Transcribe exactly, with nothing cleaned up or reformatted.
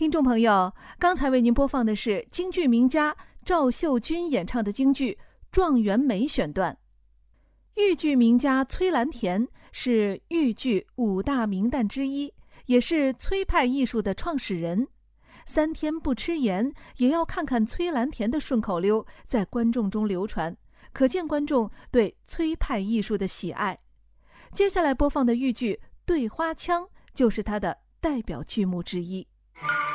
听众朋友，刚才为您播放的是京剧名家赵秀君演唱的京剧《状元梅》选段。豫剧名家崔蓝田是豫剧五大名旦之一，也是崔派艺术的创始人。三天不吃盐，也要看看崔蓝田的顺口溜在观众中流传，可见观众对崔派艺术的喜爱。接下来播放的豫剧《对花腔》就是他的代表剧目之一。